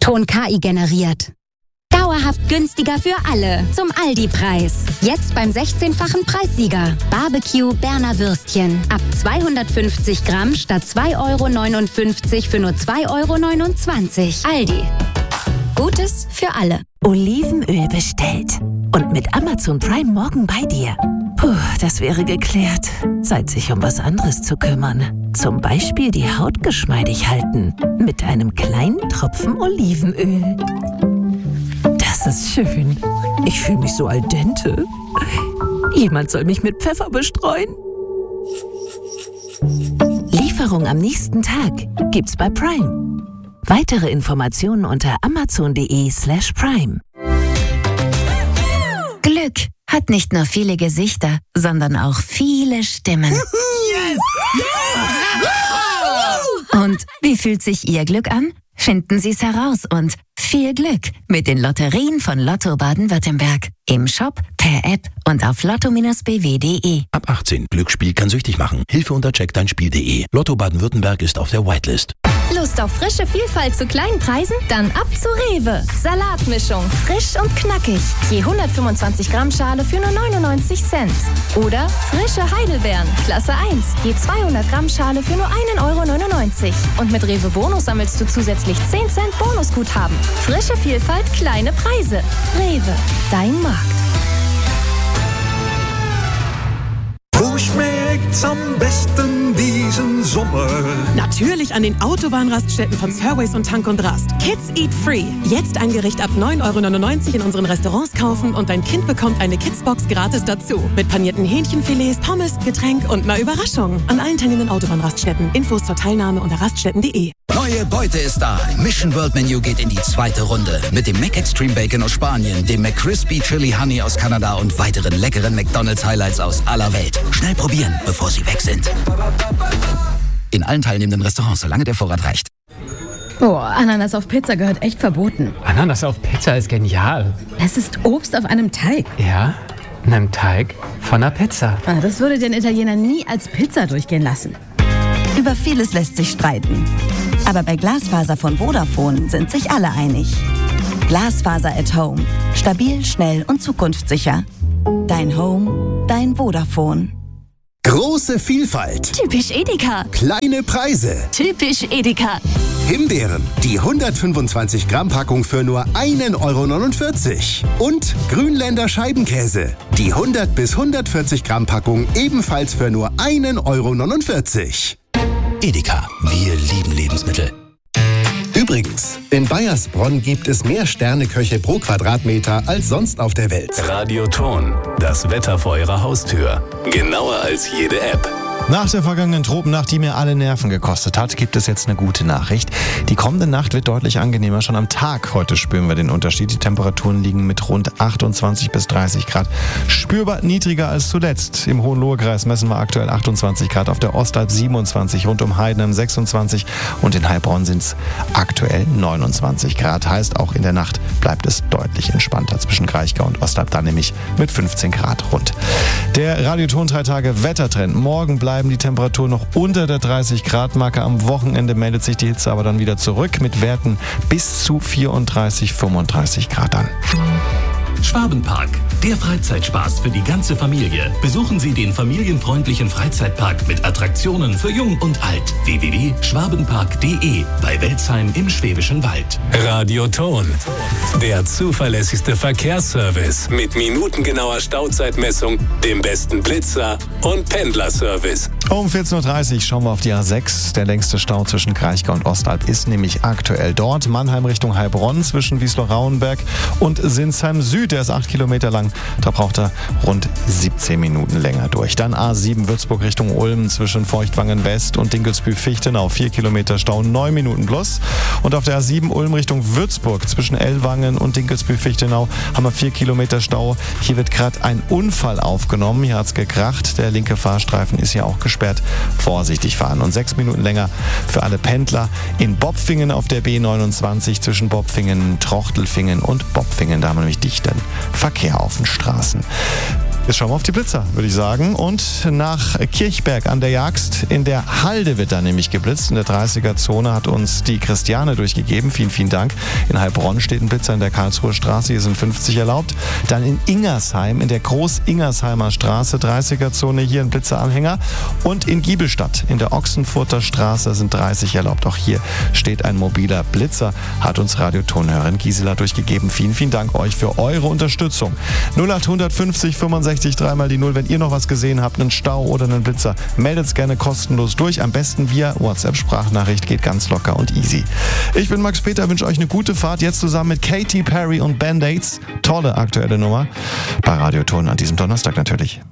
Ton KI generiert. Dauerhaft günstiger für alle. Zum Aldi-Preis. Jetzt beim 16-fachen Preissieger. Barbecue Berner Würstchen. Ab 250 Gramm statt 2,59 € für nur 2,29 €. Aldi. Gutes für alle. Olivenöl bestellt. Und mit Amazon Prime morgen bei dir. Puh, das wäre geklärt. Zeit, sich um was anderes zu kümmern. Zum Beispiel die Haut geschmeidig halten. Mit einem kleinen Tropfen Olivenöl. Das ist schön. Ich fühle mich so al dente. Jemand soll mich mit Pfeffer bestreuen. Lieferung am nächsten Tag gibt's bei Prime. Weitere Informationen unter amazon.de/prime. Glück hat nicht nur viele Gesichter, sondern auch viele Stimmen. Yes! Und wie fühlt sich Ihr Glück an? Finden Sie es heraus und viel Glück mit den Lotterien von Lotto Baden-Württemberg. Im Shop, per App und auf lotto-bw.de. Ab 18. Glücksspiel kann süchtig machen. Hilfe unter checkdeinspiel.de. Lotto Baden-Württemberg ist auf der Whitelist. Lust auf frische Vielfalt zu kleinen Preisen? Dann ab zu Rewe. Salatmischung, frisch und knackig. Je 125 Gramm Schale für nur 99 Cent. Oder frische Heidelbeeren, Klasse 1. Je 200 Gramm Schale für nur 1,99 €. Und mit Rewe Bonus sammelst du zusätzlich 10 Cent Bonusguthaben. Frische Vielfalt, kleine Preise. Rewe, dein Markt. Wo schmeckt's am besten diesen Sommer? Natürlich an den Autobahnraststätten von Surways und Tank und Rast. Kids Eat Free. Jetzt ein Gericht ab 9,99 € in unseren Restaurants kaufen und dein Kind bekommt eine Kidsbox gratis dazu. Mit panierten Hähnchenfilets, Pommes, Getränk und einer Überraschung. An allen teilnehmenden Autobahnraststätten. Infos zur Teilnahme unter raststätten.de. Neue Beute ist da. Mission World Menu geht in die zweite Runde. Mit dem Mac Extreme Bacon aus Spanien, dem McCrispy Chili Honey aus Kanada und weiteren leckeren McDonald's Highlights aus aller Welt. Schnell probieren, bevor sie weg sind. In allen teilnehmenden Restaurants, solange der Vorrat reicht. Boah, Ananas auf Pizza gehört echt verboten. Ananas auf Pizza ist genial. Es ist Obst auf einem Teig. Ja, einem Teig von einer Pizza. Das würde den Italiener nie als Pizza durchgehen lassen. Über vieles lässt sich streiten. Aber bei Glasfaser von Vodafone sind sich alle einig. Glasfaser at Home. Stabil, schnell und zukunftssicher. Dein Home, dein Vodafone. Große Vielfalt. Typisch Edeka. Kleine Preise. Typisch Edeka. Himbeeren, die 125 Gramm Packung für nur 1,49 €. Und Grünländer Scheibenkäse, die 100 bis 140 Gramm Packung ebenfalls für nur 1,49 €. Edeka, wir lieben Lebensmittel. Übrigens, in Bayersbronn gibt es mehr Sterneköche pro Quadratmeter als sonst auf der Welt. Radioton, das Wetter vor Ihrer Haustür. Genauer als jede App. Nach der vergangenen Tropennacht, die mir alle Nerven gekostet hat, gibt es jetzt eine gute Nachricht. Die kommende Nacht wird deutlich angenehmer. Schon am Tag heute spüren wir den Unterschied. Die Temperaturen liegen mit rund 28 bis 30 Grad spürbar niedriger als zuletzt. Im Hohenlohe-Kreis messen wir aktuell 28 Grad, auf der Ostalb 27, rund um Heidenheim 26 und in Heilbronn sind es aktuell 29 Grad. Heißt, auch in der Nacht bleibt es deutlich entspannter zwischen Kraichgau und Ostalb, dann nämlich mit 15 Grad rund. Der Radioton 3 Tage Wettertrend. Morgen bleiben die Temperaturen noch unter der 30-Grad-Marke. Am Wochenende meldet sich die Hitze aber dann wieder zurück mit Werten bis zu 34, 35 Grad an. Schwabenpark, der Freizeitspaß für die ganze Familie. Besuchen Sie den familienfreundlichen Freizeitpark mit Attraktionen für Jung und Alt. www.schwabenpark.de bei Welzheim im Schwäbischen Wald. Radioton, der zuverlässigste Verkehrsservice mit minutengenauer Stauzeitmessung, dem besten Blitzer und Pendlerservice. Um 14.30 Uhr schauen wir auf die A6. Der längste Stau zwischen Kraichgau und Ostalb ist nämlich aktuell dort. Mannheim Richtung Heilbronn zwischen Wiesloch-Rauenberg und Sinsheim Süd. Der ist 8 Kilometer lang. Da braucht er rund 17 Minuten länger durch. Dann A7 Würzburg Richtung Ulm zwischen Feuchtwangen West und Dinkelsbühl-Fichtenau. 4 Kilometer Stau, 9 Minuten plus. Und auf der A7 Ulm Richtung Würzburg zwischen Ellwangen und Dinkelsbühl-Fichtenau haben wir 4 Kilometer Stau. Hier wird gerade ein Unfall aufgenommen. Hier hat es gekracht. Der linke Fahrstreifen ist ja auch gesperrt. Vorsichtig fahren. Und 6 Minuten länger für alle Pendler in Bopfingen auf der B29 zwischen Bopfingen, Trochtelfingen und Bopfingen. Da haben wir nämlich dichten Verkehr auf den Straßen. Jetzt schauen wir auf die Blitzer, würde ich sagen. Und nach Kirchberg an der Jagst in der Halde wird da nämlich geblitzt. In der 30er-Zone hat uns die Christiane durchgegeben. Vielen, vielen Dank. In Heilbronn steht ein Blitzer in der Karlsruher Straße. Hier sind 50 erlaubt. Dann in Ingersheim, in der Groß-Ingersheimer Straße, 30er-Zone, hier ein Blitzeranhänger. Und in Giebelstadt, in der Ochsenfurter Straße, sind 30 erlaubt. Auch hier steht ein mobiler Blitzer, hat uns Radiotonhörerin Gisela durchgegeben. Vielen, vielen Dank euch für eure Unterstützung. 0850 65 3 mal die 0. Wenn ihr noch was gesehen habt, einen Stau oder einen Blitzer, meldet es gerne kostenlos durch. Am besten via WhatsApp-Sprachnachricht, geht ganz locker und easy. Ich bin Max Peter, wünsche euch eine gute Fahrt. Jetzt zusammen mit Katy Perry und Band-Aids. Tolle aktuelle Nummer bei Radioton an diesem Donnerstag natürlich.